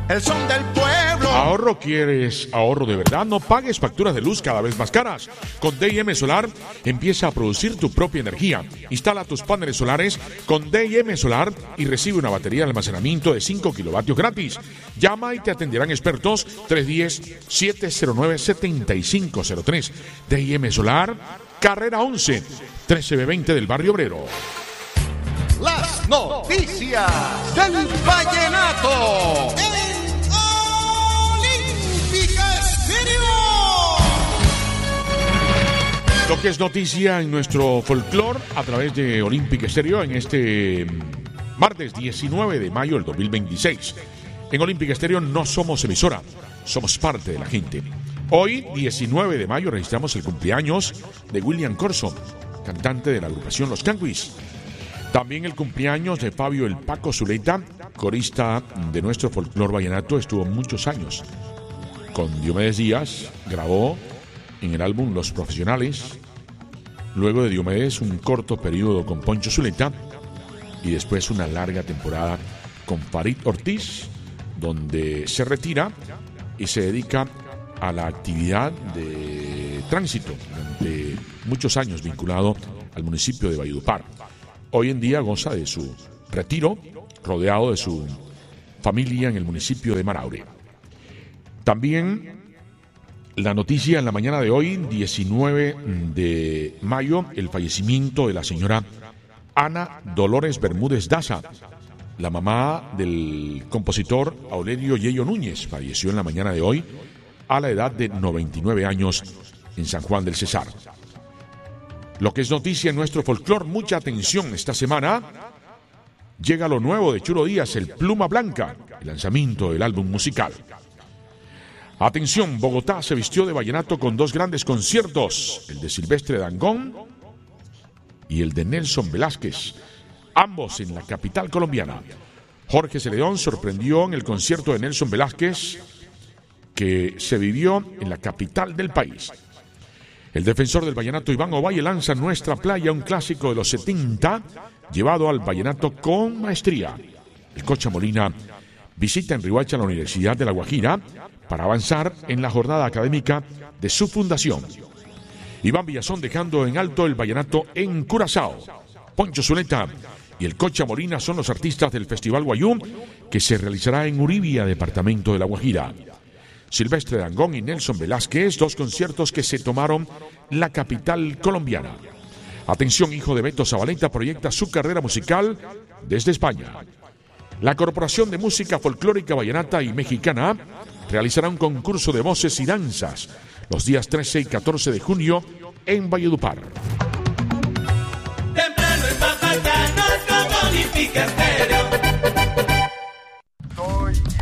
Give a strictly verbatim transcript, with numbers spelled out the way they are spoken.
el son del pueblo. ¿Ahorro quieres? ¿Ahorro de verdad? No pagues facturas de luz cada vez más caras. Con D I M Solar empieza a producir tu propia energía. Instala tus paneles solares con D I M Solar y recibe una batería de almacenamiento de cinco kilovatios gratis. Llama y te atenderán expertos tres uno cero, siete cero nueve, siete cinco cero tres. D I M Solar, carrera once, trece B veinte del Barrio Obrero. Las noticias del vallenato. Lo que es noticia en nuestro folclore a través de Olympic Stereo en este martes diecinueve de mayo del dos mil veintiséis. En Olympic Stereo no somos emisora, somos parte de la gente. Hoy, diecinueve de mayo, registramos el cumpleaños de William Corso, cantante de la agrupación Los Canguis. También el cumpleaños de Fabio El Paco Zuleta, corista de nuestro folclore vallenato, estuvo muchos años con Diomedes Díaz, grabó en el álbum Los Profesionales, luego de Diomedes un corto periodo con Poncho Zuleta y después una larga temporada con Farid Ortiz, donde se retira y se dedica a la actividad de tránsito durante muchos años vinculado al municipio de Valledupar. Hoy en día goza de su retiro rodeado de su familia en el municipio de Maraure. También la noticia en la mañana de hoy, diecinueve de mayo, el fallecimiento de la señora Ana Dolores Bermúdez Daza, la mamá del compositor Aurelio Yello Núñez. Falleció en la mañana de hoy a la edad de noventa y nueve años en San Juan del Cesar. Lo que es noticia en nuestro folclore, mucha atención esta semana. Llega lo nuevo de Chulo Díaz, el Pluma Blanca, el lanzamiento del álbum musical. Atención, Bogotá se vistió de vallenato con dos grandes conciertos, el de Silvestre Dangond y el de Nelson Velázquez, ambos en la capital colombiana. Jorge Celedón sorprendió en el concierto de Nelson Velázquez, que se vivió en la capital del país. El defensor del vallenato Iván Ovalle lanza Nuestra Playa, un clásico de los setenta, llevado al vallenato con maestría. El Cocha Molina visita en Riohacha la Universidad de La Guajira para avanzar en la jornada académica de su fundación. Iván Villazón dejando en alto el vallenato en Curazao. Poncho Zuleta y el Cocha Molina son los artistas del Festival Guayú, que se realizará en Uribia, departamento de La Guajira. Silvestre Dangond y Nelson Velázquez, dos conciertos que se tomaron la capital colombiana. Atención, hijo de Beto Zabaleta proyecta su carrera musical desde España. La Corporación de Música Folclórica Vallenata y Mexicana realizará un concurso de voces y danzas los días trece y catorce de junio en Valledupar.